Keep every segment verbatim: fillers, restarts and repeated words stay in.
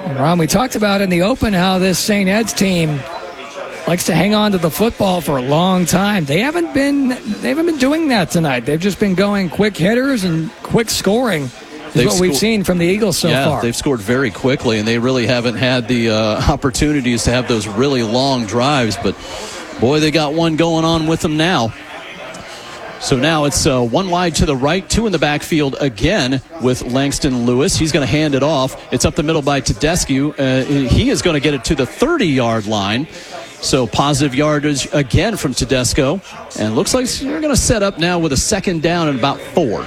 Ron, we talked about in the open how this Saint Ed's team likes to hang on to the football for a long time. They haven't been they haven't been doing that tonight. They've just been going quick hitters and quick scoring. Is what we've seen from the Eagles so yeah, far. Yeah, they've scored very quickly, and they really haven't had the uh, opportunities to have those really long drives. But, boy, they got one going on with them now. So now it's uh, one wide to the right, two in the backfield again with Langston Lewis. He's going to hand it off. It's up the middle by Tedesco. Uh, he is going to get it to the thirty-yard line. So positive yardage again from Tedesco. And looks like they're going to set up now with a second down and about four.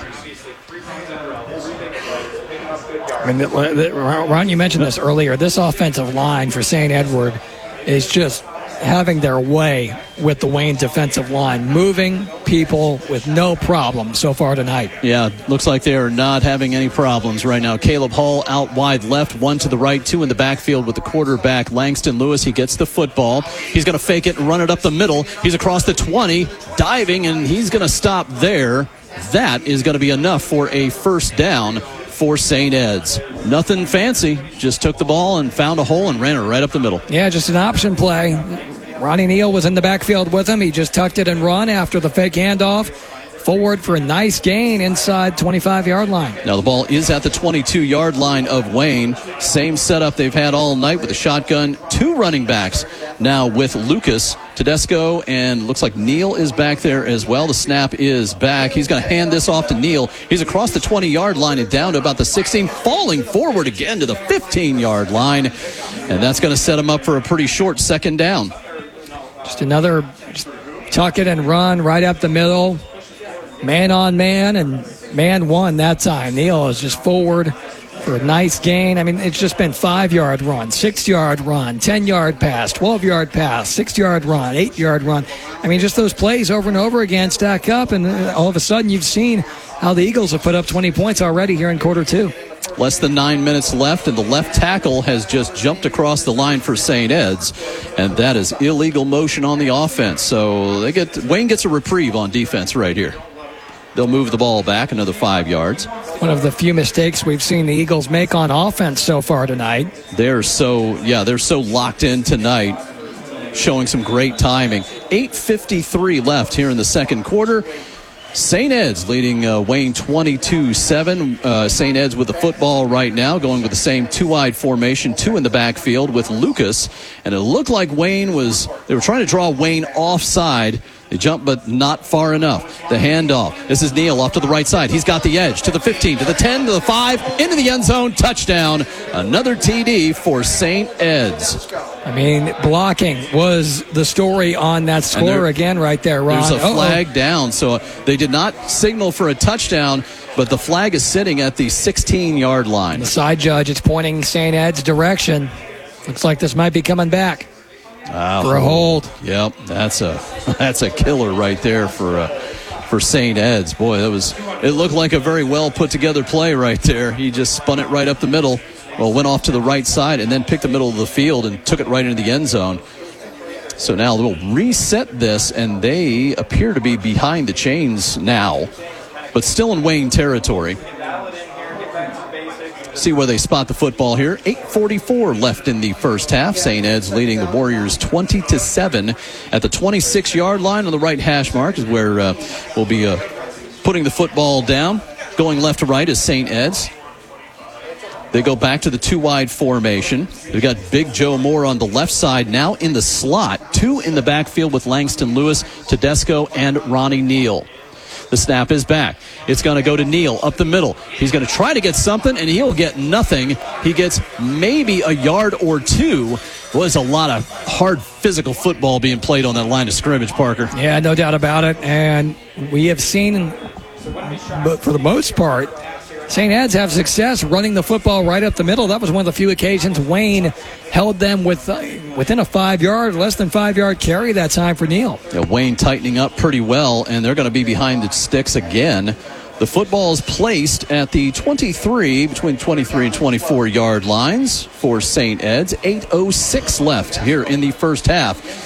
I mean, Ron, you mentioned this earlier. This offensive line for Saint Edward is just having their way with the Wayne defensive line, moving people with no problem so far tonight. Yeah, looks like they are not having any problems right now. Caleb Hall out wide left, one to the right, two in the backfield with the quarterback, Langston Lewis. He gets the football. He's going to fake it and run it up the middle. He's across the twenty, diving, and he's going to stop there. That is going to be enough for a first down for Saint Ed's. Nothing fancy, just took the ball and found a hole and ran it right up the middle. Yeah, just an option play. Ronnie Neal was in the backfield with him. He just tucked it and run after the fake handoff. Forward for a nice gain inside twenty-five-yard line. Now the ball is at the twenty-two-yard line of Wayne. Same setup they've had all night with a shotgun. Two running backs now with Lucas, Tedesco, and looks like Neal is back there as well. The snap is back. He's going to hand this off to Neal. He's across the twenty-yard line and down to about the sixteen, falling forward again to the fifteen-yard line. And that's going to set him up for a pretty short second down. Just another just tuck it and run right up the middle. Man on man, and man one that time. Neal is just forward for a nice gain. I mean, it's just been five-yard run, six-yard run, ten-yard pass, twelve-yard pass, six-yard run, eight-yard run. I mean, just those plays over and over again stack up, and all of a sudden you've seen how the Eagles have put up twenty points already here in quarter two. Less than nine minutes left, and the left tackle has just jumped across the line for Saint Ed's, and that is illegal motion on the offense. So they get Wayne gets a reprieve on defense right here. They'll move the ball back another five yards. One of the few mistakes we've seen the Eagles make on offense so far tonight. They're so, yeah, they're so locked in tonight, showing some great timing. eight fifty-three left here in the second quarter. Saint Ed's leading uh, Wayne twenty-two seven. Uh, Saint Ed's with the football right now, going with the same two-wide formation, two in the backfield with Lucas. And it looked like Wayne was, they were trying to draw Wayne offside. They jump, but not far enough. The handoff. This is Neal off to the right side. He's got the edge to the fifteen, to the ten, to the five, into the end zone. Touchdown. Another T D for Saint Ed's. I mean, blocking was the story on that score there, again right there, Ron. There's a Uh-oh. flag down, so they did not signal for a touchdown, but the flag is sitting at the sixteen-yard line. The side judge is pointing Saint Ed's direction. Looks like this might be coming back. Wow. For a hold. Yep, that's a that's a killer right there for uh, for Saint Ed's. Boy, that was it looked like a very well put together play right there. He just spun it right up the middle. Well, went off to the right side and then picked the middle of the field and took it right into the end zone. So now we'll reset this, and they appear to be behind the chains now, but still in Wayne territory. See where they spot the football here. eight forty-four left in the first half. Saint Ed's leading the Warriors twenty to seven at the twenty-six-yard line on the right hash mark is where uh, we'll be uh, putting the football down. Going left to right is Saint Ed's. They go back to the two-wide formation. We've got Big Joe Moore on the left side now in the slot. Two in the backfield with Langston Lewis, Tedesco, and Ronnie Neal. The snap is back. It's going to go to Neal up the middle. He's going to try to get something, and he'll get nothing. He gets maybe a yard or two. Was a lot of hard physical football being played on that line of scrimmage, Parker. Yeah, no doubt about it. And we have seen, but for the most part, Saint Ed's have success running the football right up the middle. That was one of the few occasions Wayne held them with uh, within a five-yard, less than five-yard carry that time for Neal. Yeah, Wayne tightening up pretty well, and they're going to be behind the sticks again. The football is placed at the twenty-three, between twenty-three and twenty-four-yard lines for Saint Ed's. eight oh six left here in the first half.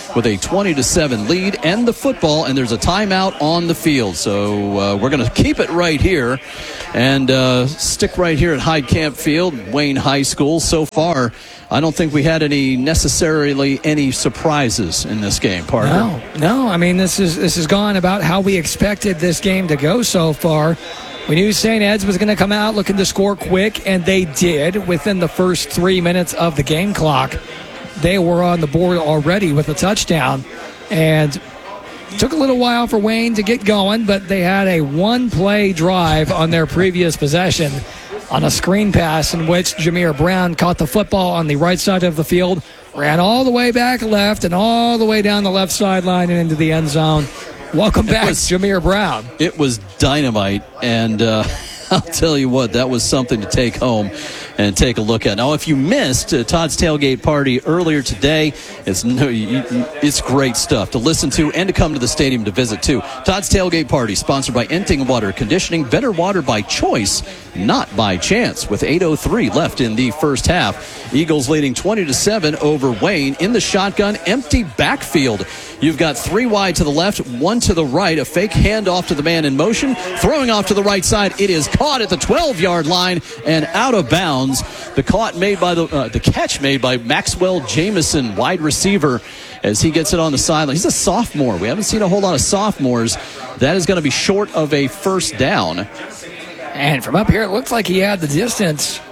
with a twenty to seven lead and the football, and there's a timeout on the field. So uh, we're going to keep it right here and uh, stick right here at Hyde Camp Field, Wayne High School. So far, I don't think we had any necessarily any surprises in this game, Parker. No, no. I mean, this is this has gone about how we expected this game to go so far. We knew Saint Ed's was going to come out looking to score quick, and they did. Within the first three minutes of the game clock, they were on the board already with a touchdown. And it took a little while for Wayne to get going, but they had a one-play drive on their previous possession on a screen pass in which Jameer Brown caught the football on the right side of the field, ran all the way back left and all the way down the left sideline and into the end zone. Welcome back, was, Jameer Brown. It was dynamite, and uh, I'll tell you what, that was something to take home and take a look at. Now, if you missed uh, Todd's Tailgate Party earlier today, it's no, you, it's great stuff to listen to and to come to the stadium to visit, too. Todd's Tailgate Party, sponsored by Enting Water Conditioning, better water by choice, not by chance, with eight oh three left in the first half. Eagles leading twenty to seven over Wayne in the shotgun, empty backfield. You've got three wide to the left, one to the right, a fake handoff to the man in motion, throwing off to the right side. It is caught at the twelve-yard line and out of bounds. The caught made by the uh, the catch made by Maxwell Jameson, wide receiver, as he gets it on the sideline. He's a sophomore. We haven't seen a whole lot of sophomores. That is going to be short of a first down. And from up here, it looks like he had the distance.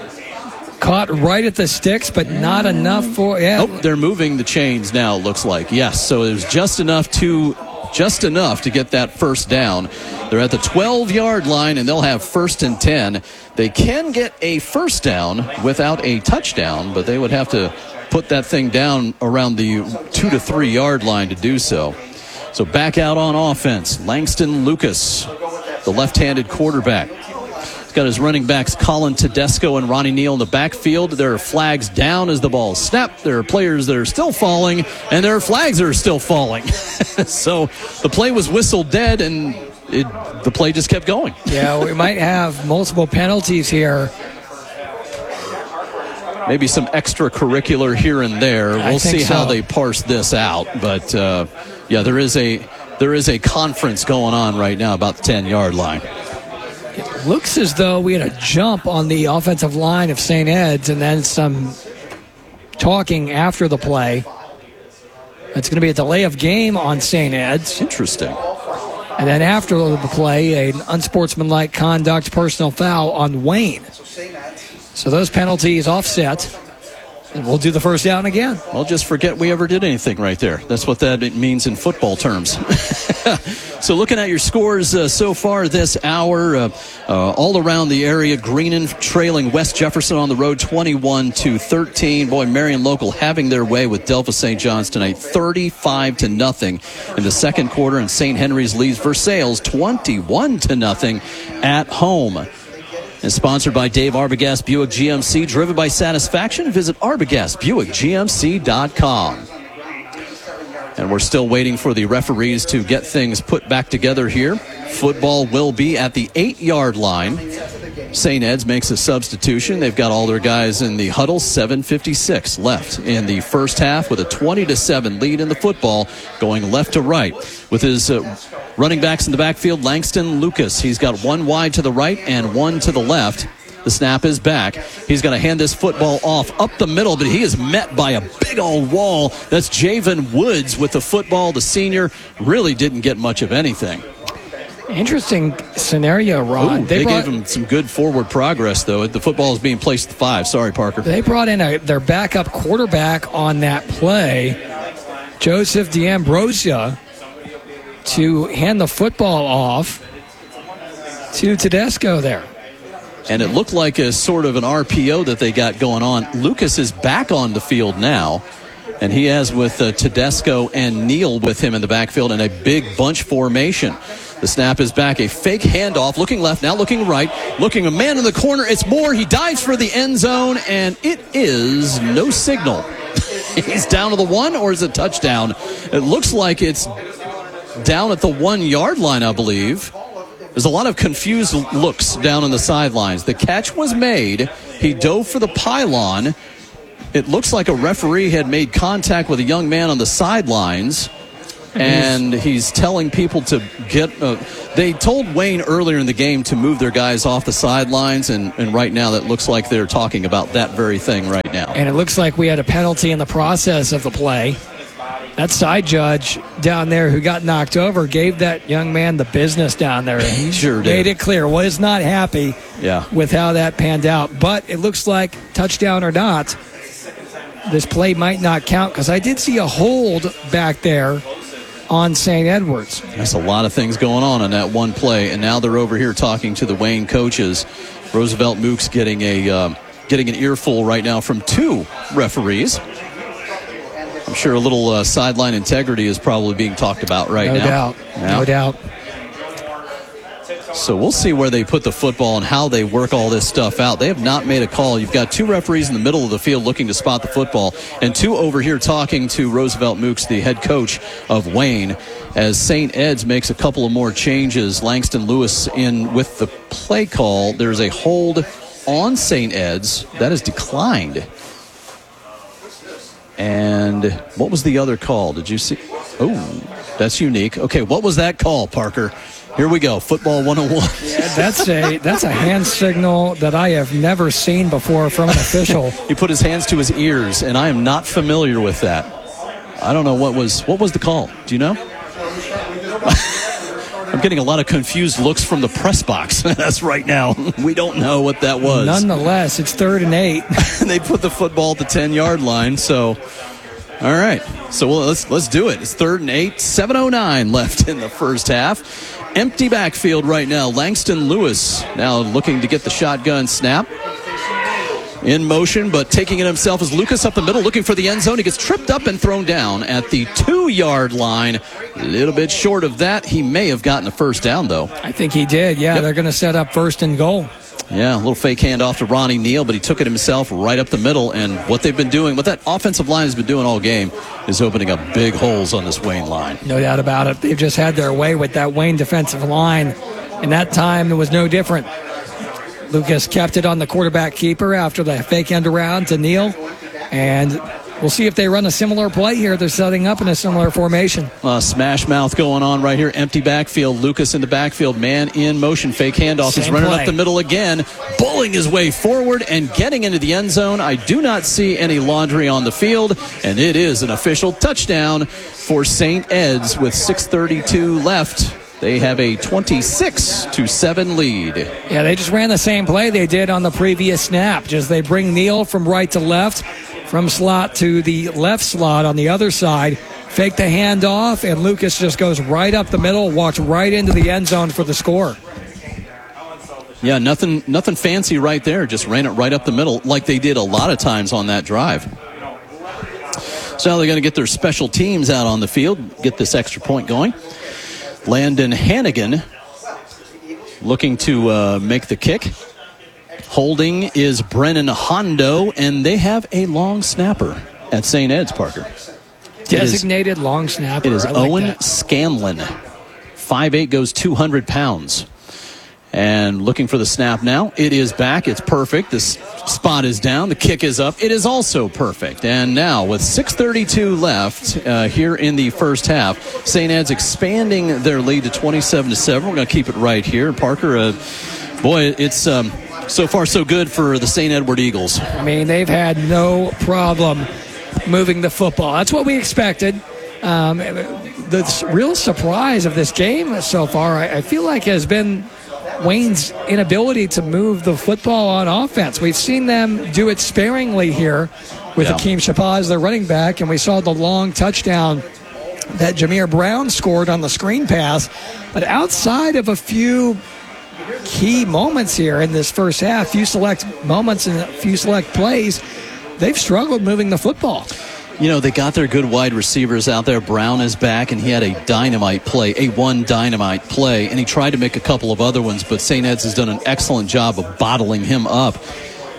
Caught right at the sticks, but not enough for... Yeah. Oh, they're moving the chains now, it looks like. Yes, so it was just enough to... just enough to get that first down. They're at the twelve-yard line, and they'll have first and ten. They can get a first down without a touchdown, but they would have to put that thing down around the two to three-yard line to do so. So back out on offense, Langston Lucas, the left-handed quarterback. He's got his running backs Colin Tedesco and Ronnie Neal in the backfield. There are flags down as the ball snapped. There are players that are still falling, and there are flags that are still falling. So the play was whistled dead, and it, the play just kept going. Yeah, we might have multiple penalties here. Maybe some extracurricular here and there. We'll see so. how they parse this out. But, uh, yeah, there is a there is a conference going on right now about the ten-yard line. It looks as though we had a jump on the offensive line of Saint Ed's and then some talking after the play. It's going to be a delay of game on Saint Ed's. Interesting. And then after the play, an unsportsmanlike conduct personal foul on Wayne. So those penalties offset. And we'll do the first down again. Well, just forget we ever did anything right there. That's what that means in football terms. So looking at your scores uh, so far this hour, uh, uh, all around the area, Greenon trailing West Jefferson on the road twenty-one to thirteen. Boy, Marion Local having their way with Delphos Saint John's tonight, thirty-five to nothing in the second quarter, and Saint Henry's leads Versailles twenty-one to nothing at home. And sponsored by Dave Arbogast Buick G M C, driven by satisfaction. Visit Arbogast Buick G M C dot com. And we're still waiting for the referees to get things put back together here. Football will be at the eight-yard line. Saint Ed's makes a substitution. They've got all their guys in the huddle. seven fifty-six left in the first half with a twenty to seven lead in the football, going left to right. With his uh, running backs in the backfield, Langston Lucas. He's got one wide to the right and one to the left. The snap is back. He's going to hand this football off up the middle, but he is met by a big old wall. That's Javen Woods with the football. The senior really didn't get much of anything. Interesting scenario, Ron. Ooh, they they brought, gave him some good forward progress, though. The football is being placed at five. Sorry, Parker. They brought in a, their backup quarterback on that play, Joseph D'Ambrosia, to hand the football off to Tedesco there. And it looked like a sort of an R P O that they got going on. Lucas is back on the field now, and he has with uh, Tedesco and Neal with him in the backfield in a big bunch formation. The snap is back, a fake handoff, looking left, now looking right, looking a man in the corner. It's Moore. He dives for the end zone, and it is no signal. He's down to the one, or is it touchdown? It looks like it's down at the one-yard line, I believe. There's a lot of confused looks down on the sidelines. The catch was made. He dove for the pylon. it looks like a referee had made contact with a young man on the sidelines, and he's telling people to get uh, they told Wayne earlier in the game to move their guys off the sidelines, and, and right now that looks like they're talking about that very thing right now. And it looks like we had a penalty in the process of the play. That side judge down there who got knocked over gave that young man the business down there. He sure did. Made it clear. Was not happy yeah. with how that panned out. But it looks like, touchdown or not, this play might not count, because I did see a hold back there on Saint Edwards. There's a lot of things going on in that one play, and now they're over here talking to the Wayne coaches. Roosevelt Mook's getting a um, getting an earful right now from two referees. I'm sure a little uh, sideline integrity is probably being talked about right no now. Doubt. Yeah. No doubt. So we'll see where they put the football and how they work all this stuff out. They have not made a call. You've got two referees in the middle of the field looking to spot the football, and two over here talking to Roosevelt Mooks, the head coach of Wayne, as Saint Ed's makes a couple of more changes. Langston Lewis in with the play call. There's a hold on Saint Ed's. That is declined. And what was the other call? Did you see? Oh, that's unique. Okay, what was that call, Parker? Here we go, football one oh one. Yeah, that's a that's a hand signal that I have never seen before from an official. He put his hands to his ears, and I am not familiar with that. I don't know what was what was the call. Do you know? I'm getting a lot of confused looks from the press box. That's right now. We don't know what that was. Nonetheless, it's third and eight. They put the football at the ten-yard line, so... All right, so well, let's let's do it. It's third and eight, seven oh nine left in the first half. Empty backfield right now. Langston Lewis now looking to get the shotgun snap. In motion, but taking it himself is Lucas up the middle, looking for the end zone. He gets tripped up and thrown down at the two-yard line. A little bit short of that. He may have gotten a first down, though. I think he did, yeah. Yep. They're going to set up first and goal. Yeah, a little fake handoff to Ronnie Neal, but he took it himself right up the middle. And what they've been doing, what that offensive line has been doing all game, is opening up big holes on this Wayne line. No doubt about it. They've just had their way with that Wayne defensive line. And that time it was no different. Lucas kept it on the quarterback keeper after the fake end around to Neal. And we'll see if they run a similar play here. They're setting up in a similar formation. Uh, smash mouth going on right here. Empty backfield. Lucas in the backfield. Man in motion. Fake handoff. Same He's running play. Up the middle again. Bowling his way forward and getting into the end zone. I do not see any laundry on the field. And it is an official touchdown for Saint Ed's with six thirty-two left. They have a twenty-six to seven lead. Yeah, they just ran the same play they did on the previous snap. Just they bring Neal from right to left, from slot to the left slot on the other side, fake the handoff, and Lucas just goes right up the middle, walks right into the end zone for the score. Yeah, nothing nothing fancy right there. Just ran it right up the middle like they did a lot of times on that drive. So now they're going to get their special teams out on the field, get this extra point going. Landon Hannigan looking to uh, make the kick. Holding is Brennan Hondo, and they have a long snapper at Saint Ed's, Parker. Designated is, long snapper. It is I like Owen that. Scanlon. five eight, goes two hundred pounds. And looking for the snap now. It is back. It's perfect. This spot is down. The kick is up. It is also perfect. And now with six thirty-two left uh, here in the first half, Saint Ed's expanding their lead to twenty-seven to seven. We're going to keep it right here. Parker, uh, boy, it's um, so far so good for the Saint Edward Eagles. I mean, they've had no problem moving the football. That's what we expected. Um, the real surprise of this game so far, I, I feel like, has been Wayne's inability to move the football on offense. We've seen them do it sparingly here with yeah. Akeem Shabazz, their running back, and we saw the long touchdown that Jameer Brown scored on the screen pass. But outside of a few key moments here in this first half, few select moments and a few select plays, they've struggled moving the football. You know, they got their good wide receivers out there. Brown is back, and he had a dynamite play, a one dynamite play, and he tried to make a couple of other ones, but Saint Ed's has done an excellent job of bottling him up.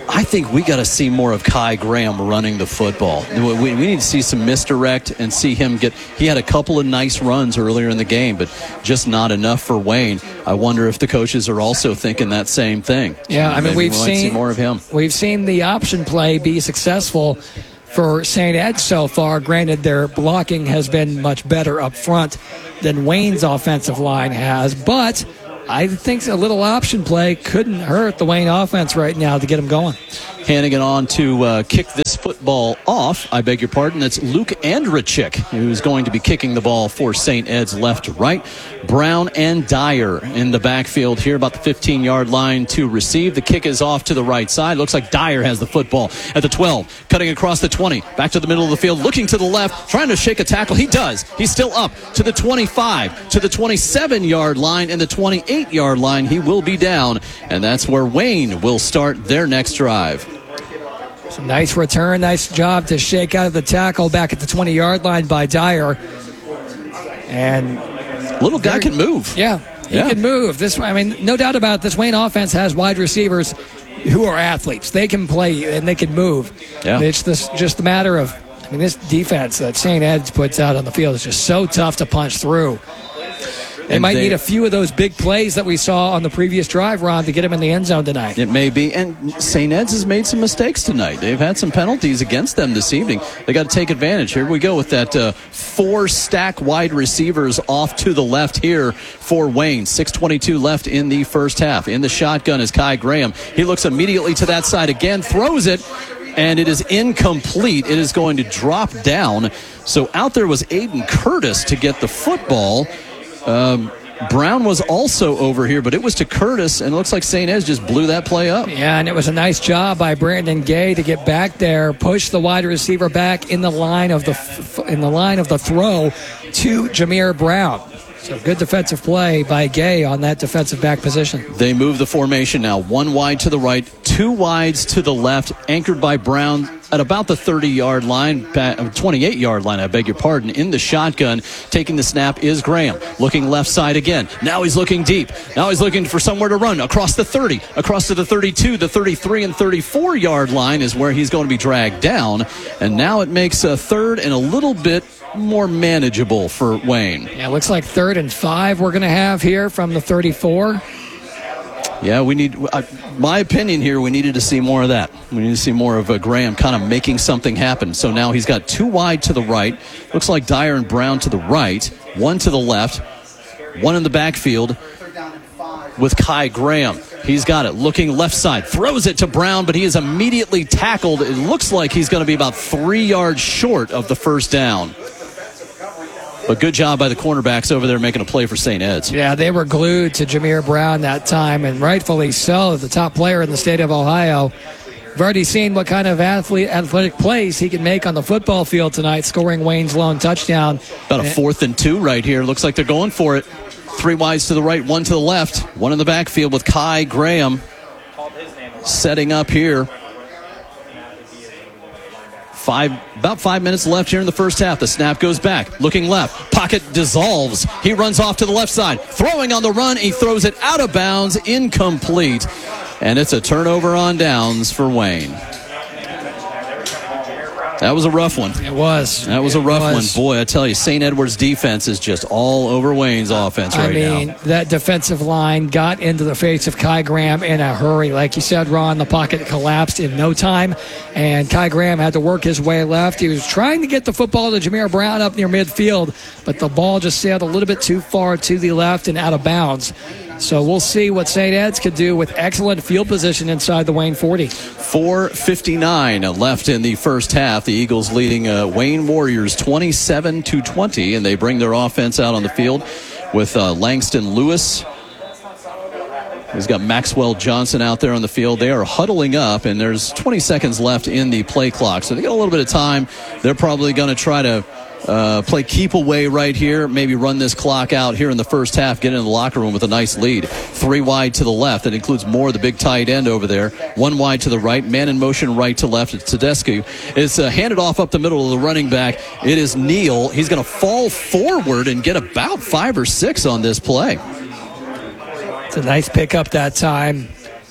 I think we got to see more of Kai Graham running the football. We, we need to see some misdirect and see him get. He had a couple of nice runs earlier in the game, but just not enough for Wayne. I wonder if the coaches are also thinking that same thing. Yeah, I mean, Maybe we've we might seen see more of him. We've seen the option play be successful for Saint Ed so far. Granted, their blocking has been much better up front than Wayne's offensive line has, but I think a little option play couldn't hurt the Wayne offense right now to get them going. Handing it on to uh, kick this football off, I beg your pardon, it's Luke Andrechik who's going to be kicking the ball for Saint Ed's left to right. Brown and Dyer in the backfield here, about the fifteen-yard line to receive. The kick is off to the right side. Looks like Dyer has the football at the twelve, cutting across the twenty, back to the middle of the field, looking to the left, trying to shake a tackle. He does. He's still up to the twenty-five, to the twenty-seven-yard line, and the twenty-eight-yard line. He will be down, and that's where Wayne will start their next drive. Some nice return, nice job to shake out of the tackle back at the twenty-yard line by Dyer. And little guy can move. Yeah, he yeah. can move. This, I mean, no doubt about it, this Wayne offense has wide receivers who are athletes. They can play and they can move. Yeah. It's this, just a matter of, I mean, this defense that Saint Ed's puts out on the field is just so tough to punch through. They And might they, need a few of those big plays that we saw on the previous drive, Ron, to get him in the end zone tonight. It may be. And Saint Ed's has made some mistakes tonight. They've had some penalties against them this evening. They got to take advantage. Here we go with that uh, four stack wide receivers off to the left here for Wayne. six twenty-two left in the first half. In the shotgun is Kai Graham. He looks immediately to that side again, throws it, and it is incomplete. It is going to drop down. So out there was Aiden Curtis to get the football. Um, Brown was also over here, but it was to Curtis, and it looks like Saint Ed's just blew that play up. Yeah, and it was a nice job by Brandon Gay to get back there, push the wide receiver back in the line of the in the line of the throw to Jameer Brown. So good defensive play by Gay on that defensive back position. They move the formation now. One wide to the right, two wides to the left, anchored by Brown at about the thirty-yard line, twenty-eight-yard line, I beg your pardon, in the shotgun. Taking the snap is Graham. Looking left side again. Now he's looking deep. Now he's looking for somewhere to run. Across the thirty, across to the thirty-two, the thirty-three and thirty-four-yard line is where he's going to be dragged down. And now it makes a third and a little bit more manageable for Wayne. Yeah, looks like third and five we're going to have here from the thirty-four. Yeah, we need, uh, my opinion here, we needed to see more of that. We need to see more of uh, Graham kind of making something happen. So now he's got two wide to the right. Looks like Dyer and Brown to the right. One to the left. One in the backfield with Kai Graham. He's got it. Looking left side. Throws it to Brown, but he is immediately tackled. It looks like he's going to be about three yards short of the first down. But good job by the cornerbacks over there making a play for Saint Ed's. Yeah, they were glued to Jameer Brown that time, and rightfully so, the top player in the state of Ohio. We've already seen what kind of athlete, athletic plays he can make on the football field tonight, scoring Wayne's lone touchdown. About a fourth and two right here. Looks like they're going for it. Three wides to the right, one to the left. One in the backfield with Kai Graham setting up here. Five, about five minutes left here in the first half. The snap goes back. Looking left. Pocket dissolves. He runs off to the left side. Throwing on the run. He throws it out of bounds. Incomplete. And it's a turnover on downs for Wayne. That was a rough one. It was. That was it a rough was. one. Boy, I tell you, Saint Edward's defense is just all over Wayne's offense right now. I mean, now. that defensive line got into the face of Kai Graham in a hurry. Like you said, Ron, the pocket collapsed in no time, and Kai Graham had to work his way left. He was trying to get the football to Jameer Brown up near midfield, but the ball just sailed a little bit too far to the left and out of bounds. So we'll see what Saint Ed's could do with excellent field position inside the Wayne forty. four fifty-nine left in the first half. The Eagles leading uh, Wayne Warriors twenty-seven to twenty, and they bring their offense out on the field with uh, Langston Lewis. He's got Maxwell Johnson out there on the field. They are huddling up, and there's twenty seconds left in the play clock. So they got a little bit of time. They're probably going to try to Uh, play keep away right here, maybe run this clock out here in the first half, get in the locker room with a nice lead. Three wide to the left. That includes Moore, the big tight end over there. One wide to the right, man in motion right to left. It's Tedeschi. It's uh, handed off up the middle of the running back. It is Neal. He's going to fall forward and get about five or six on this play. It's a nice pickup that time.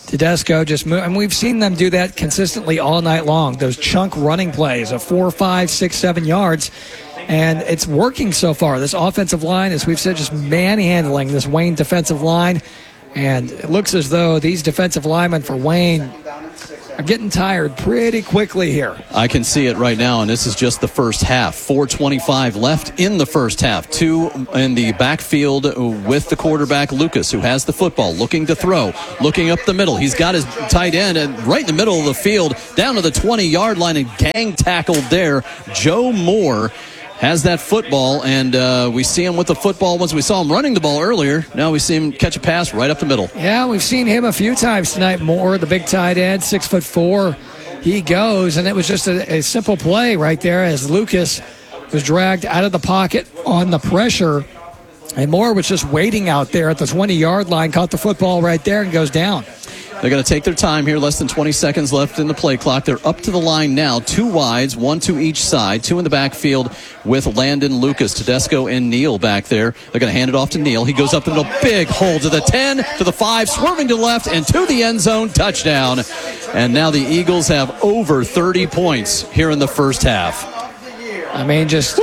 Tedesco just move, and we've seen them do that consistently all night long. Those chunk running plays of four, five, six, seven yards, and it's working so far. This offensive line, as we've said, just manhandling this Wayne defensive line, and it looks as though these defensive linemen for Wayne are getting tired pretty quickly here. I can see it right now, and this is just the first half. four twenty-five left in the first half. Two in the backfield with the quarterback, Lucas, who has the football, looking to throw, looking up the middle. He's got his tight end and right in the middle of the field, down to the twenty-yard line, and gang tackled there. Joe Moore has that football, and uh, we see him with the football. Once we saw him running the ball earlier, now we see him catch a pass right up the middle. Yeah, we've seen him a few times tonight. Moore, the big tight end, six foot four. He goes, and it was just a, a simple play right there as Lucas was dragged out of the pocket on the pressure, and Moore was just waiting out there at the twenty-yard line, caught the football right there, and goes down. They're going to take their time here. Less than twenty seconds left in the play clock. They're up to the line now. Two wides, one to each side. Two in the backfield with Landon, Lucas, Tedesco, and Neal back there. They're going to hand it off to Neal. He goes up into a big hole to the ten, to the five, swerving to the left, and to the end zone. Touchdown. And now the Eagles have over thirty points here in the first half. I mean, just...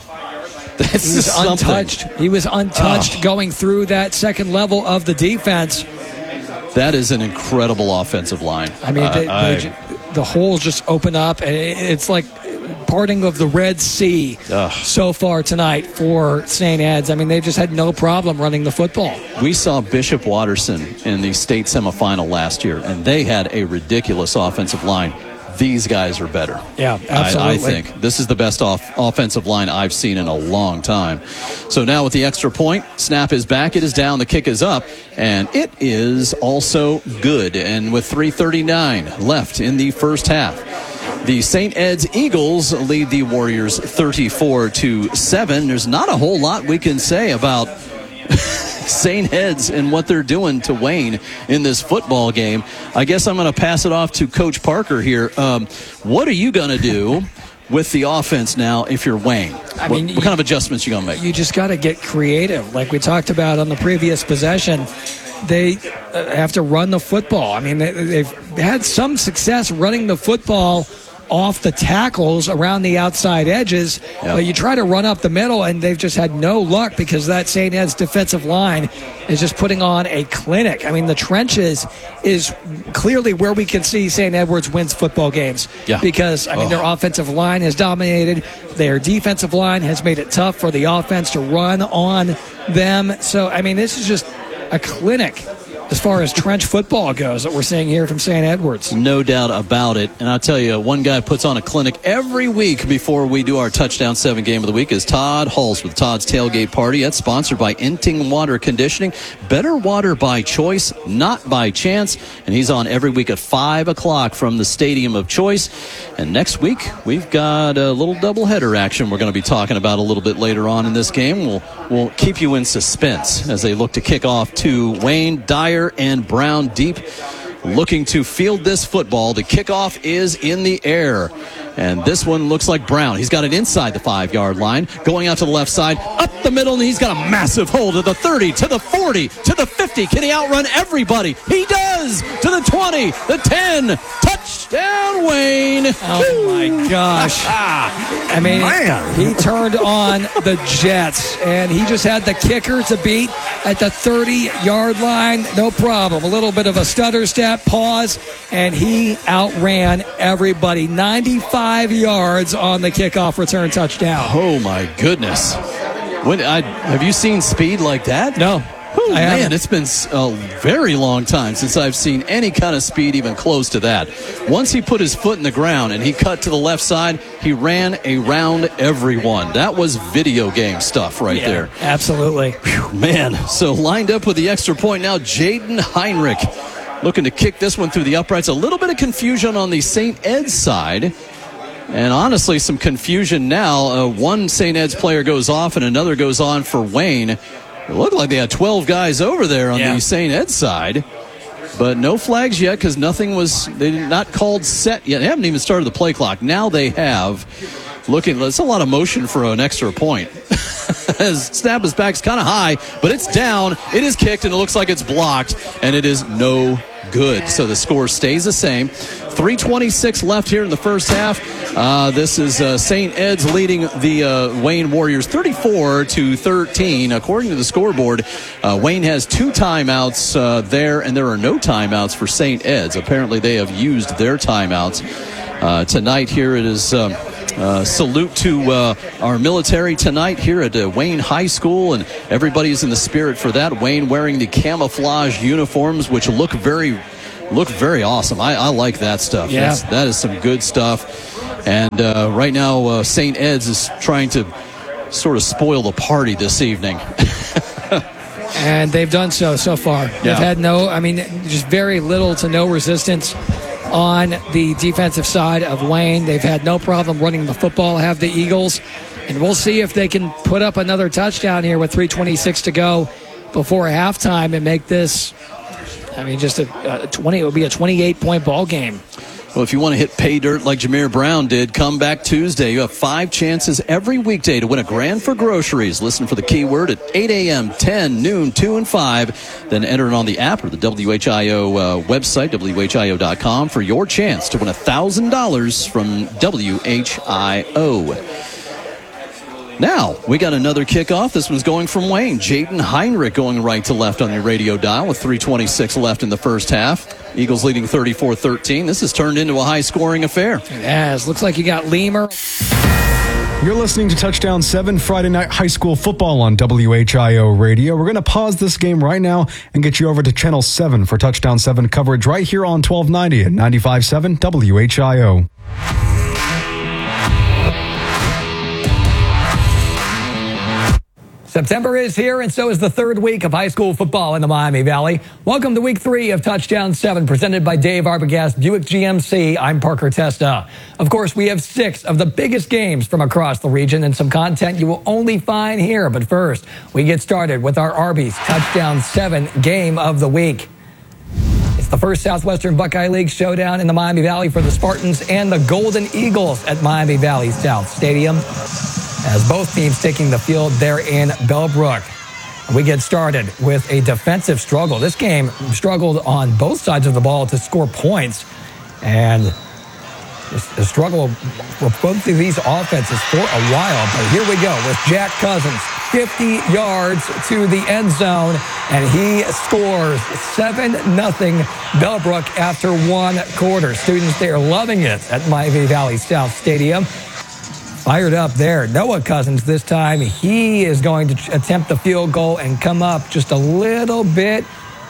This he was is untouched. He was untouched oh. going through that second level of the defense. That is an incredible offensive line. I mean, they, uh, they, the holes just open up, and it's like parting of the Red Sea Ugh. so far tonight for Saint Ed's. I mean, they've just had no problem running the football. We saw Bishop Watterson in the state semifinal last year, and they had a ridiculous offensive line. These guys are better. Yeah, absolutely. I, I think this is the best off, offensive line I've seen in a long time. So now with the extra point, snap is back, it is down, the kick is up, and it is also good. And with three thirty-nine left in the first half, the Saint Ed's Eagles lead the Warriors thirty-four to seven. There's not a whole lot we can say about Saint Ed's and what they're doing to Wayne in this football game. I guess I'm going to pass it off to Coach Parker here. Um, what are you going to do with the offense now if you're Wayne? I what, mean, what you, kind of adjustments you going to make? You just got to get creative. Like we talked about on the previous possession, they have to run the football. I mean, they, they've had some success running the football off the tackles around the outside edges, yep. but you try to run up the middle, and they've just had no luck because that Saint Ed's defensive line is just putting on a clinic. I mean, the trenches is clearly where we can see Saint Edward's wins football games yeah. because, I mean, oh. their offensive line has dominated. Their defensive line has made it tough for the offense to run on them. So, I mean, this is just a clinic as far as trench football goes that we're seeing here from Saint Edward's. No doubt about it. And I'll tell you, one guy puts on a clinic every week before we do our Touchdown seven game of the week is Todd Hulse with Todd's Tailgate Party. That's sponsored by Enting Water Conditioning. Better water by choice, not by chance. And he's on every week at five o'clock from the Stadium of Choice. And next week, we've got a little doubleheader action we're going to be talking about a little bit later on in this game. We'll, we'll keep you in suspense as they look to kick off to Wayne, Dyer, and Brown deep, looking to field this football. The kickoff is in the air, and this one looks like Brown. He's got it inside the five-yard line, going out to the left side, up the middle, and he's got a massive hole to the thirty, to the forty, to the fifty. Can he outrun everybody? He does! To the twenty, the ten, touchdown Wayne! Oh my gosh. I mean, Man. he turned on the Jets, and he just had the kicker to beat at the thirty-yard line. No problem. A little bit of a stutter step, pause, and he outran everybody. ninety-five yards on the kickoff return touchdown. Oh my goodness. When I, have you seen speed like that? No. Oh, man, it's been a very long time since I've seen any kind of speed even close to that. Once he put his foot in the ground and he cut to the left side, he ran around everyone. That was video game stuff right yeah, there. Absolutely. Whew, man, so lined up with the extra point now, Jaden Heinrich looking to kick this one through the uprights. A little bit of confusion on the Saint Ed's side. And honestly, some confusion now. Uh, one Saint Ed's player goes off and another goes on for Wayne. It looked like they had twelve guys over there on yeah. the Saint Ed side, but no flags yet because nothing was, they did not called set yet. They haven't even started the play clock. Now they have. Looking, it's a lot of motion for an extra point. As snap is back, it's kind of high, but it's down. It is kicked, and it looks like it's blocked, and it is no good. So the score stays the same. three twenty-six left here in the first half. Uh, this is uh, Saint Ed's leading the uh, Wayne Warriors thirty-four to thirteen. According to the scoreboard, uh, Wayne has two timeouts uh, there, and there are no timeouts for Saint Ed's. Apparently they have used their timeouts. Uh, tonight here it is... Um, Uh, salute to uh, our military tonight here at uh, Wayne High School, and everybody's in the spirit for that. Wayne wearing the camouflage uniforms, which look very look very awesome. I, I like that stuff. Yeah. That's, that is some good stuff. And uh, right now, uh, Saint Ed's is trying to sort of spoil the party this evening. And they've done so so far. They've Yeah. had no, I mean, just very little to no resistance on the defensive side of Wayne. They've had no problem running the football, have the Eagles. And we'll see if they can put up another touchdown here with three twenty-six to go before halftime and make this, I mean, just a, a twenty, it would be a twenty-eight point ball game. Well, if you want to hit pay dirt like Jameer Brown did, come back Tuesday. You have five chances every weekday to win a grand for groceries. Listen for the keyword at eight a.m., ten, noon, two, and five. Then enter it on the app or the W H I O uh, website, W H I O dot com, for your chance to win one thousand dollars from W H I O. Now, we got another kickoff. This one's going from Wayne. Jaden Heinrich going right to left on your radio dial with three twenty-six left in the first half. Eagles leading thirty-four thirteen. This has turned into a high-scoring affair. It has. Looks like you got Lemur. You're listening to Touchdown seven Friday Night High School Football on W H I O Radio. We're going to pause this game right now and get you over to Channel seven for Touchdown seven coverage right here on twelve ninety and ninety-five point seven W H I O. September is here, and so is the third week of high school football in the Miami Valley. Welcome to week three of Touchdown seven, presented by Dave Arbogast Buick G M C. I'm Parker Testa. Of course, we have six of the biggest games from across the region and some content you will only find here. But first, we get started with our Arby's Touchdown seven game of the week. It's the first Southwestern Buckeye League showdown in the Miami Valley for the Spartans and the Golden Eagles at Miami Valley South Stadium, as both teams taking the field there in Bellbrook. We get started with a defensive struggle. This game struggled on both sides of the ball to score points, and the struggle for both of these offenses for a while. But here we go with Jack Cousins, fifty yards to the end zone, and he scores seven nothing Bellbrook after one quarter. Students there loving it at Miami Valley South Stadium. Fired up there. Noah Cousins this time. He is going to attempt the field goal and come up just a little bit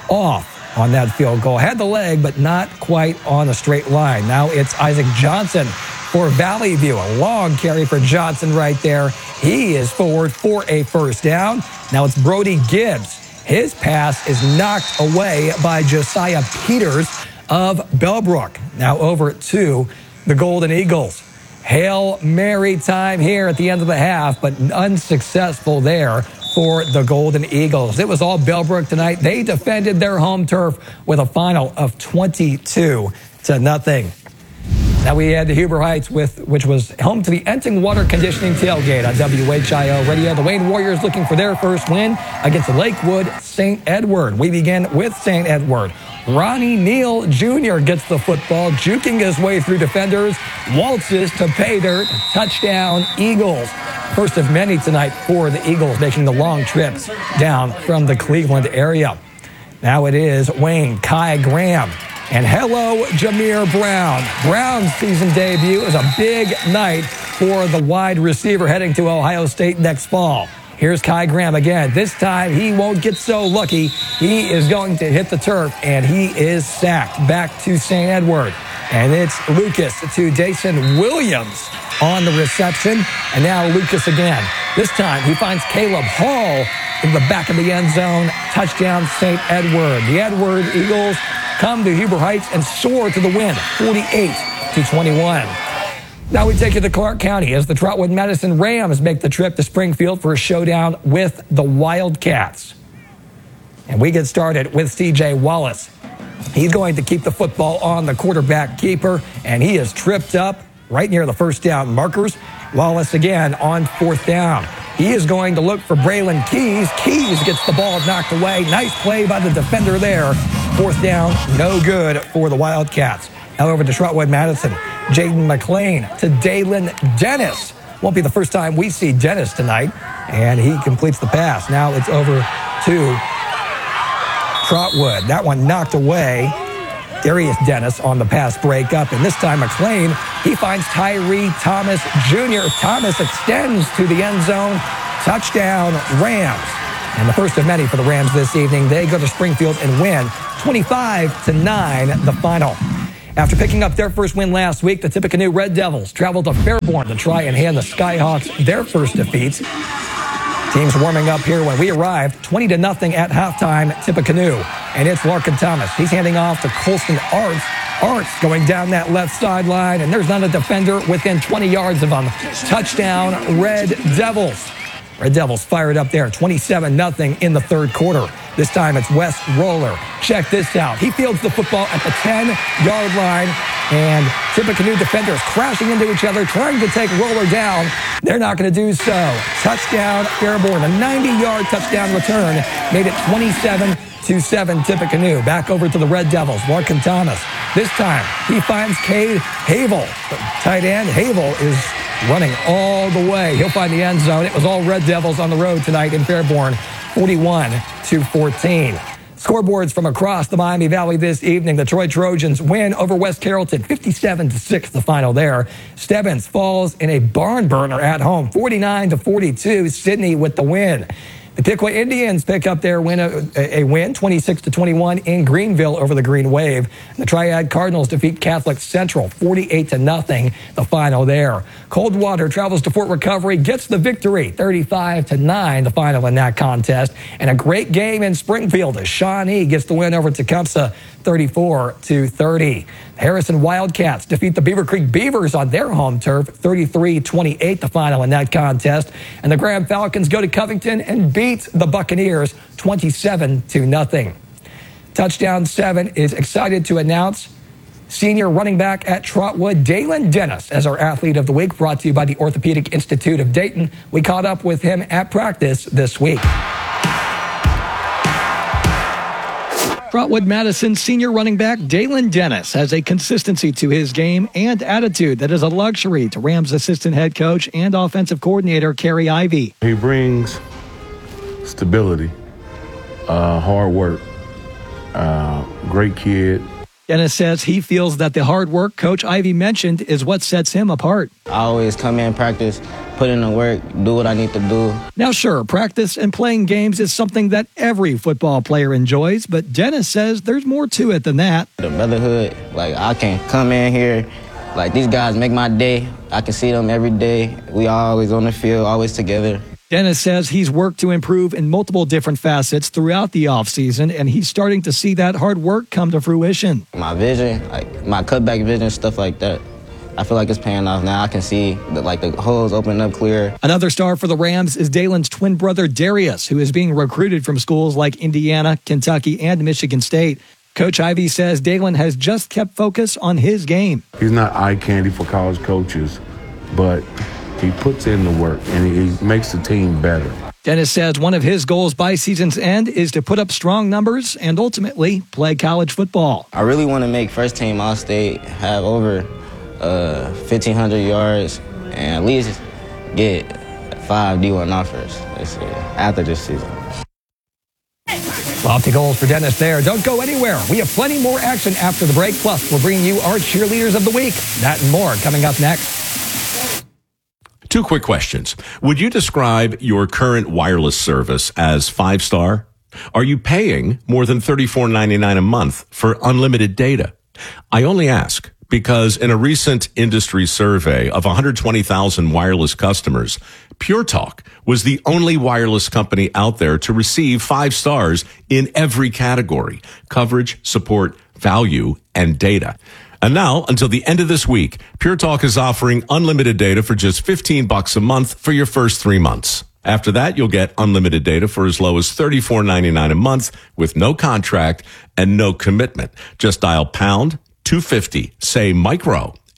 off on that field goal. Had the leg, but not quite on a straight line. Now it's Isaac Johnson for Valley View. A long carry for Johnson right there. He is forward for a first down. Now it's Brody Gibbs. His pass is knocked away by Josiah Peters of Bellbrook. Now over to the Golden Eagles. Hail Mary time here at the end of the half, but unsuccessful there for the Golden Eagles. It was all Bellbrook tonight. They defended their home turf with a final of twenty-two to nothing. Now we head to Huber Heights, with which was home to the Enting Water Conditioning Tailgate on W H I O Radio. The Wayne Warriors looking for their first win against Lakewood Saint Edward. We begin with Saint Edward. Ronnie Neal Junior gets the football, juking his way through defenders, waltzes to pay dirt, touchdown Eagles. First of many tonight for the Eagles, making the long trip down from the Cleveland area. Now it is Wayne, Kai Graham, and hello, Jameer Brown. Brown's season debut is a big night for the wide receiver heading to Ohio State next fall. Here's Kai Graham again. This time he won't get so lucky. He is going to hit the turf, and he is sacked. Back to Saint Edward. And it's Lucas to Jason Williams on the reception. And now Lucas again. This time he finds Caleb Hall in the back of the end zone. Touchdown Saint Edward. The Edward Eagles come to Huber Heights and soar to the win, forty-eight to twenty-one. Now we take you to Clark County as the Trotwood Madison Rams make the trip to Springfield for a showdown with the Wildcats. And we get started with C J Wallace. He's going to keep the football on the quarterback keeper, and he is tripped up right near the first down markers. Wallace again on fourth down. He is going to look for Braylon Keys. Keys gets the ball knocked away. Nice play by the defender there. Fourth down, no good for the Wildcats. Now over to Trotwood Madison. Jaden McLean to Dalen Dennis. Won't be the first time we see Dennis tonight, and he completes the pass. Now it's over to Trotwood. That one knocked away. Darius Dennis on the pass breakup, and this time McLean, he finds Tyree Thomas Junior Thomas extends to the end zone. Touchdown, Rams. And the first of many for the Rams this evening. They go to Springfield and win twenty-five to nine, the final. After picking up their first win last week, the Tippecanoe Red Devils traveled to Fairborn to try and hand the Skyhawks their first defeats. Teams warming up here when we arrived, twenty to nothing at halftime, Tippecanoe. And it's Larkin Thomas. He's handing off to Colston Arts. Arts going down that left sideline, and there's not a defender within twenty yards of him. Touchdown, Red Devils. Red Devils fired up there, twenty-seven nothing in the third quarter. This time it's Wes Roller. Check this out. He fields the football at the ten-yard line, and Tippecanoe defenders crashing into each other, trying to take Roller down. They're not going to do so. Touchdown, Fairborn. A ninety-yard touchdown return made it twenty-seven to seven Tippecanoe. Back over to the Red Devils. Larkin Thomas. This time he finds Cade Havel. Tight end Havel is running all the way. He'll find the end zone. It was all Red Devils on the road tonight in Fairborn, forty-one to fourteen. Scoreboards from across the Miami Valley this evening. The Troy Trojans win over West Carrollton, fifty-seven to six, the final there. Stebbins falls in a barn burner at home, forty-nine to forty-two. Sydney with the win. The Piqua Indians pick up their win, a, a win, twenty-six to twenty-one in Greenville over the Green Wave. The Triad Cardinals defeat Catholic Central, forty-eight to nothing, the final there. Coldwater travels to Fort Recovery, gets the victory, thirty-five to nine, the final in that contest. And a great game in Springfield as Shawnee gets the win over Tecumseh, thirty-four to thirty. Harrison Wildcats defeat the Beaver Creek Beavers on their home turf, thirty-three twenty-eight, the final in that contest. And the Graham Falcons go to Covington and beat the Buccaneers, twenty-seven to nothing. Touchdown seven is excited to announce senior running back at Trotwood, Dalen Dennis, as our athlete of the week, brought to you by the Orthopedic Institute of Dayton. We caught up with him at practice this week. Trotwood Madison senior running back Dalen Dennis has a consistency to his game and attitude that is a luxury to Rams assistant head coach and offensive coordinator Kerry Ivey. He brings stability, uh, hard work, uh, great kid. Dennis says he feels that the hard work Coach Ivey mentioned is what sets him apart. I always come in, practice, put in the work, do what I need to do. Now, sure, practice and playing games is something that every football player enjoys, but Dennis says there's more to it than that. The brotherhood, like I can come in here, like these guys make my day. I can see them every day. We always on the field, always together. Dennis says he's worked to improve in multiple different facets throughout the offseason, and he's starting to see that hard work come to fruition. My vision, like my cutback vision, stuff like that, I feel like it's paying off now. I can see that, like, the holes opening up clear. Another star for the Rams is Dalen's twin brother Darius, who is being recruited from schools like Indiana, Kentucky, and Michigan State. Coach Ivey says Dalen has just kept focus on his game. He's not eye candy for college coaches, but he puts in the work, and he makes the team better. Dennis says one of his goals by season's end is to put up strong numbers and ultimately play college football. I really want to make first team All-State, have over uh, fifteen hundred yards, and at least get five D one offers this year, after this season. Lofty goals for Dennis there. Don't go anywhere. We have plenty more action after the break. Plus, we're bringing you our cheerleaders of the week. That and more coming up next. Two quick questions. Would you describe your current wireless service as five-star? Are you paying more than thirty-four ninety-nine a month for unlimited data? I only ask because in a recent industry survey of one hundred twenty thousand wireless customers, Pure Talk was the only wireless company out there to receive five stars in every category: coverage, support, value, and data. And now, until the end of this week, Pure Talk is offering unlimited data for just fifteen bucks a month for your first three months. After that, you'll get unlimited data for as low as thirty-four ninety-nine a month with no contract and no commitment. Just dial pound two fifty, say micro,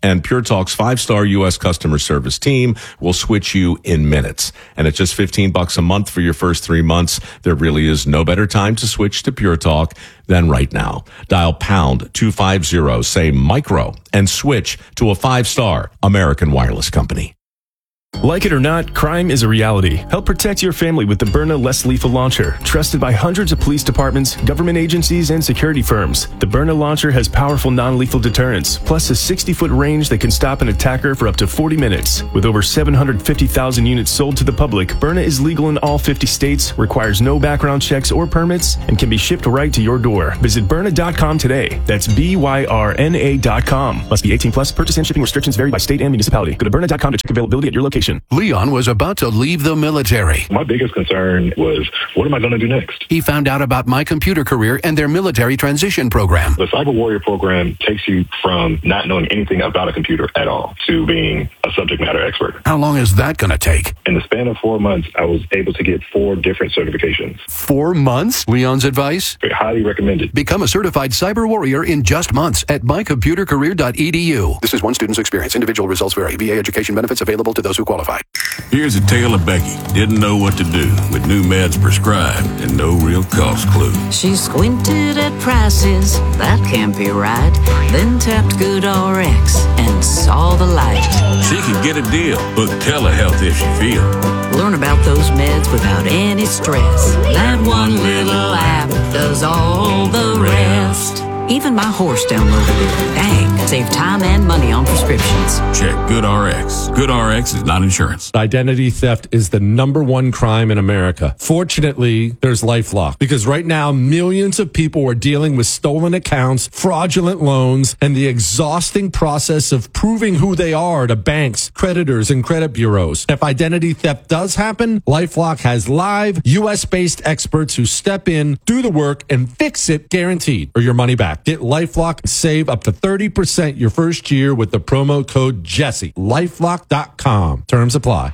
And Pure Talk's five-star U S customer service team will switch you in minutes. And at just fifteen bucks a month for your first three months, there really is no better time to switch to Pure Talk than right now. Dial pound two fifty, say micro, and switch to a five-star American Wireless Company. Like it or not, crime is a reality. Help protect your family with the Byrna Less Lethal Launcher, trusted by hundreds of police departments, government agencies, and security firms. The Byrna Launcher has powerful non-lethal deterrence, plus a sixty-foot range that can stop an attacker for up to forty minutes. With over seven hundred fifty thousand units sold to the public, Byrna is legal in all fifty states, requires no background checks or permits, and can be shipped right to your door. Visit Byrna dot com today. That's B Y R N A dot com. Must be eighteen plus. Purchase and shipping restrictions vary by state and municipality. Go to Byrna dot com to check availability at your location. Leon was about to leave the military. My biggest concern was, what am I going to do next? He found out about My Computer Career and their military transition program. The Cyber Warrior program takes you from not knowing anything about a computer at all to being a subject matter expert. How long is that going to take? In the span of four months, I was able to get four different certifications. Four months? Leon's advice? Highly recommended. Become a certified cyber warrior in just months at my computer career dot e d u. This is one student's experience. Individual results vary. V A education benefits available to those who qualify. Here's a tale of Becky. Didn't know what to do with new meds prescribed and no real cost clue. She squinted at prices, that can't be right. Then tapped GoodRx and saw the light. She could get a deal, book telehealth if she feel. Learn about those meds without any stress. That one little app does all the rest. Even my horse downloaded it. Dang, save time and money on prescriptions. Check GoodRx. GoodRx is not insurance. Identity theft is the number one crime in America. Fortunately, there's LifeLock, because right now millions of people are dealing with stolen accounts, fraudulent loans, and the exhausting process of proving who they are to banks, creditors, and credit bureaus. If identity theft does happen, LifeLock has live U S-based experts who step in, do the work, and fix it guaranteed, or your money back. Get LifeLock and save up to thirty percent your first year with the promo code Jesse. LifeLock dot com. Terms apply.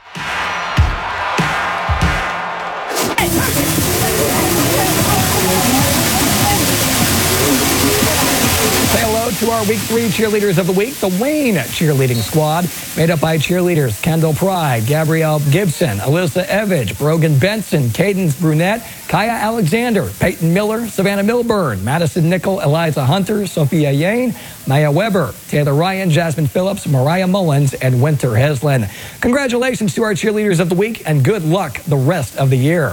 Say hello to our Week three Cheerleaders of the Week, the Wayne Cheerleading Squad, made up by cheerleaders Kendall Pry, Gabrielle Gibson, Alyssa Evage, Brogan Benson, Cadence Brunette, Kaya Alexander, Peyton Miller, Savannah Milburn, Madison Nickel, Eliza Hunter, Sophia Yane, Maya Weber, Taylor Ryan, Jasmine Phillips, Mariah Mullins, and Winter Heslin. Congratulations to our Cheerleaders of the Week, and good luck the rest of the year.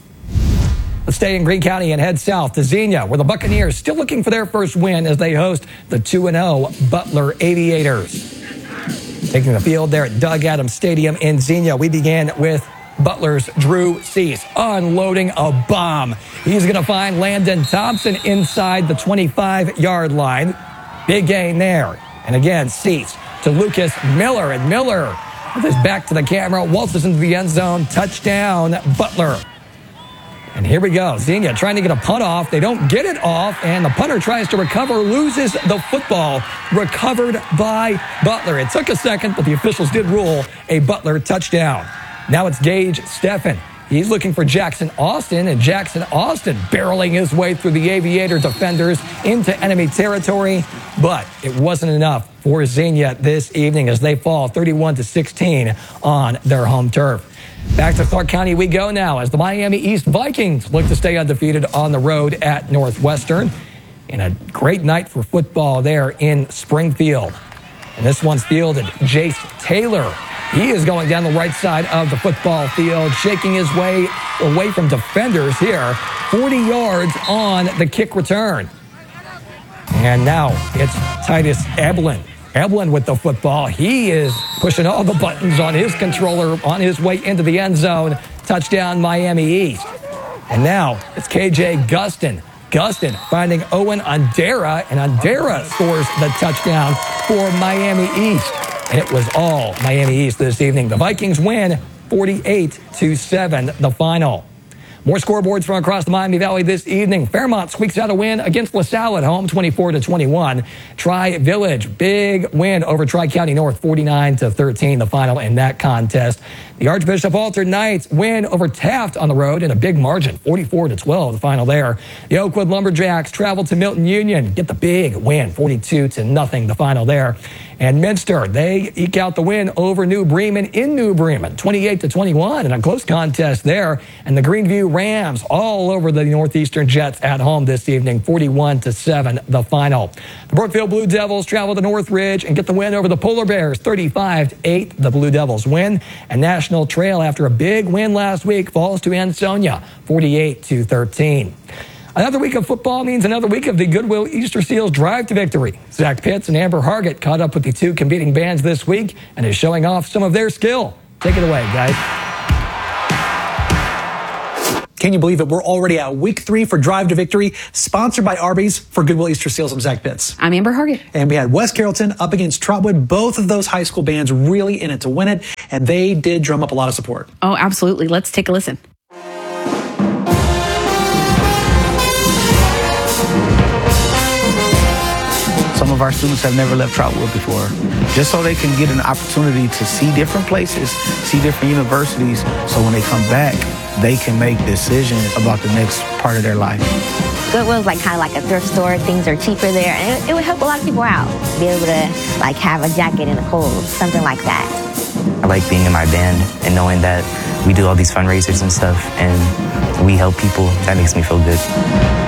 Let's stay in Greene County and head south to Xenia, where the Buccaneers still looking for their first win as they host the two and oh Butler Aviators. Taking the field there at Doug Adams Stadium in Xenia, we began with Butler's Drew Cease unloading a bomb. He's going to find Landon Thompson inside the twenty-five-yard line. Big gain there. And again, Cease to Lucas Miller, and Miller with his back to the camera waltzes into the end zone. Touchdown, Butler. And here we go. Xenia trying to get a punt off. They don't get it off, and the punter tries to recover, loses the football. Recovered by Butler. It took a second, but the officials did rule a Butler touchdown. Now it's Gage Steffen. He's looking for Jackson Austin, and Jackson Austin barreling his way through the Aviator defenders into enemy territory, but it wasn't enough for Xenia this evening as they fall thirty-one to sixteen on their home turf. Back to Clark County we go now as the Miami East Vikings look to stay undefeated on the road at Northwestern. And a great night for football there in Springfield. And this one's fielded Jace Taylor. He is going down the right side of the football field, shaking his way away from defenders here. forty yards on the kick return. And now it's Titus Eblin. Eblin with the football. He is pushing all the buttons on his controller on his way into the end zone. Touchdown, Miami East. And now it's K J Gustin. Gustin finding Owen Andera, and Andera scores the touchdown for Miami East. And it was all Miami East this evening. The Vikings win forty-eight to seven, the final. More scoreboards from across the Miami Valley this evening. Fairmont squeaks out a win against LaSalle at home, twenty-four to twenty-one. Tri-Village, big win over Tri-County North, forty-nine to thirteen, the final in that contest. The Archbishop Alter Knights win over Taft on the road in a big margin, forty-four to twelve, the final there. The Oakwood Lumberjacks travel to Milton Union, get the big win, forty-two to nothing, the final there. And Minster, they eke out the win over New Bremen in New Bremen, twenty-eight to twenty-one, and a close contest there. And the Greenview Rams all over the Northeastern Jets at home this evening, forty-one to seven, the final. The Brookfield Blue Devils travel to Northridge and get the win over the Polar Bears, thirty-five to eight. The Blue Devils win. And National Trail, after a big win last week, falls to Ansonia, forty-eight to thirteen. Another week of football means another week of the Goodwill Easter Seals drive to victory. Zach Pitts and Amber Hargett caught up with the two competing bands this week and is showing off some of their skill. Take it away, guys. Can you believe it? We're already at week three for Drive to Victory, sponsored by Arby's. For Goodwill Easter Seals, I'm Zach Pitts. I'm Amber Hargett. And we had West Carrollton up against Trotwood. Both of those high school bands really in it to win it, and they did drum up a lot of support. Oh, absolutely. Let's take a listen. Some of our students have never left Trotwood before, just so they can get an opportunity to see different places, see different universities, so when they come back, they can make decisions about the next part of their life. Goodwill's like kind of like a thrift store. Things are cheaper there, and it, it would help a lot of people out. Be able to like have a jacket in the cold, something like that. I like being in my band and knowing that we do all these fundraisers and stuff, and we help people. That makes me feel good.